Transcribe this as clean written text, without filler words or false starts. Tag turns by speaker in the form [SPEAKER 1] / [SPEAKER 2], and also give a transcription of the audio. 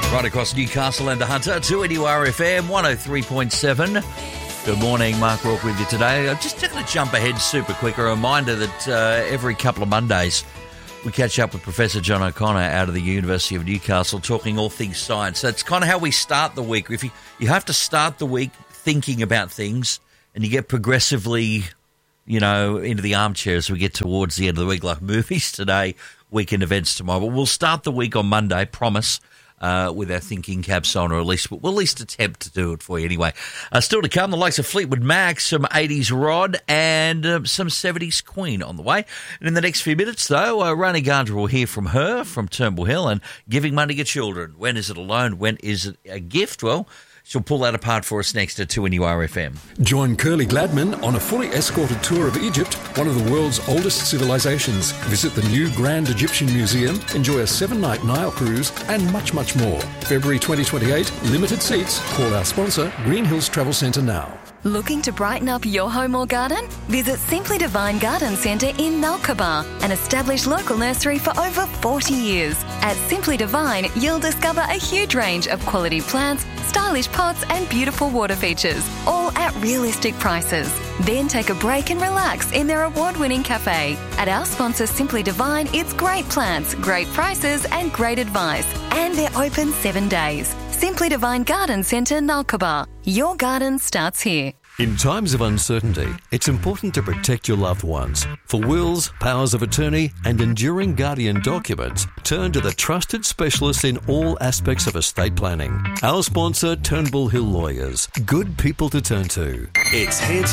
[SPEAKER 1] Right across Newcastle and the Hunter to NURFM 103.7. Good morning, Mark Rourke with you today. I'm just going to jump ahead super quick. A reminder that every couple of Mondays we catch up with Professor John O'Connor out of the University of Newcastle talking all things science. That's kind of how we start the week. If you have to start the week thinking about things and you get progressively, into the armchair as we get towards the end of the week, like movies today, weekend events tomorrow. But we'll start the week on Monday, promise, with our thinking caps on, or we'll at least attempt to do it for you anyway. Still to come, the likes of Fleetwood Mac, some 80s Rod, and some 70s Queen on the way. And in the next few minutes, though, Rani Gandra will hear from her from Turnbull Hill and giving money to children. When is it a loan? When is it a gift? Well, she'll pull that apart for us next at 2NURFM.
[SPEAKER 2] Join Curly Gladman on a fully escorted tour of Egypt, one of the world's oldest civilizations. Visit the new Grand Egyptian Museum, enjoy a 7-night Nile cruise, and much, much more. February 2028, limited seats. Call our sponsor, Green Hills Travel Centre now.
[SPEAKER 3] Looking to brighten up your home or garden? Visit Simply Divine Garden Centre in Nalkaba, an established local nursery for over 40 years. At Simply Divine, you'll discover a huge range of quality plants, stylish pots and beautiful water features, all at realistic prices. Then take a break and relax in their award-winning cafe. At our sponsor Simply Divine, it's great plants, great prices and great advice. And they're open 7 days. Simply Divine Garden Centre, Nalkaba. Your garden starts here.
[SPEAKER 4] In times of uncertainty, it's important to protect your loved ones. For wills, powers of attorney, and enduring guardian documents, turn to the trusted specialists in all aspects of estate planning. Our sponsor, Turnbull Hill Lawyers. Good people to turn to.
[SPEAKER 5] It's Heads